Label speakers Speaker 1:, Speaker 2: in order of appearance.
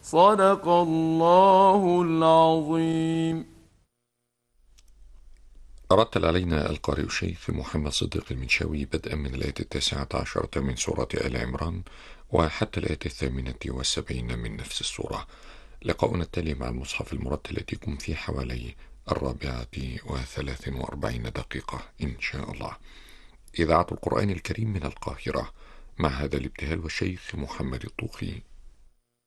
Speaker 1: صدق الله العظيم.
Speaker 2: رتل علينا القارئ الشيخ محمد صديق المنشاوي بدءا من الآية 19 من سورة آل عمران وحتى الآية 78 من نفس السورة. لقاؤنا التالي مع المصحف المرتل يأتيكم في حوالي 44 دقيقة إن شاء الله. إذاعة القرآن الكريم من القاهرة، مع هذا الابتهال والشيخ محمد الطوخي.